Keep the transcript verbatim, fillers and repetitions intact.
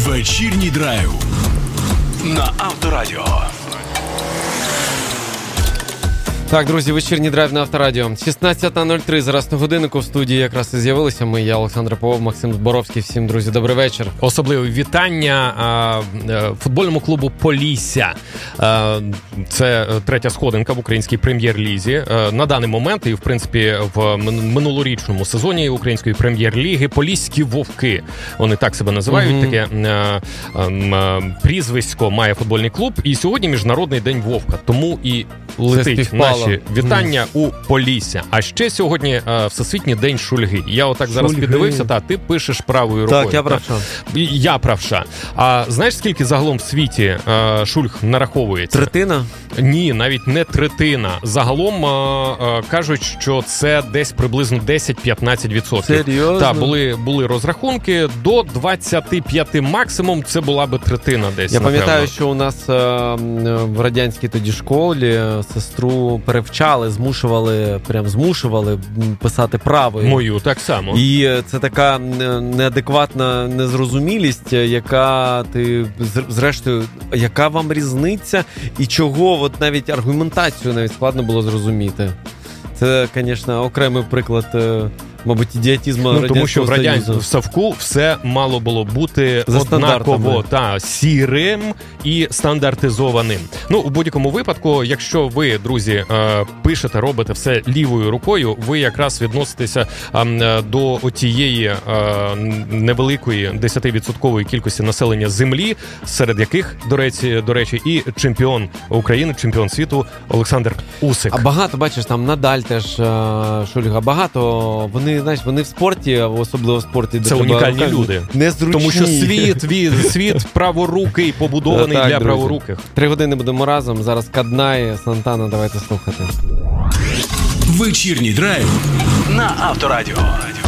Вечірній драйв на Авторадіо. Так, друзі, вечірній драйв на Авторадіо. шістнадцята нуль три, зараз на годиннику в студії якраз і з'явилися ми, я, Олександр Попов, Максим Зборовський. Всім, друзі, добрий вечір. Особливе вітання а, футбольному клубу «Полісся». А, це третя сходинка в українській прем'єр-лізі. А, на даний момент, і в принципі в минулорічному сезоні української прем'єр-ліги, «Поліські вовки». Вони так себе називають, mm-hmm. таке а, а, прізвисько має футбольний клуб. І сьогодні Міжнародний день Вовка. Тому і летить наші вітання mm. у Полісся. А ще сьогодні а, Всесвітній день шульги. Я отак Шульги. зараз піддивився, та ти пишеш правою рукою. Так, я правша. Я правша. А знаєш, скільки загалом в світі а, шульг нараховується? Третина? Ні, навіть не третина. Загалом а, а, кажуть, що це десь приблизно десять-п'ятнадцять відсотків. Серйозно? Так, були, були розрахунки. До двадцять п'ять максимум це була би третина десь, Я напевно. пам'ятаю, що у нас а, в радянській тоді школі сестру перевчали, змушували, прям змушували писати правою. Мою так само. І це така неадекватна незрозумілість, яка ти, зрештою, яка вам різниця і чого, от навіть аргументацію навіть складно було зрозуміти. Це, звісно, окремий приклад, мабуть, ідіотизму ну, тому що в Радянського в Совку все мало було бути за однаково та сірим і стандартизованим. Ну, у будь-якому випадку, якщо ви, друзі, пишете, робите все лівою рукою, ви якраз відноситеся до тієї невеликої десятивідсоткової кількості населення землі, серед яких, до речі, до речі, і чемпіон України, чемпіон світу Олександр Усик. А багато, бачиш, там Надаль теж шульга, багато, вони, знаєш, вони в спорті, особливо в спорті, де це треба, унікальні люди. Незручні. Тому що світ, від, світ праворукий, побудований так, для друзі. праворуких. Три години будемо разом. Зараз Каднай, Сантана, давайте слухати. Вечірній драйв на Авторадіо.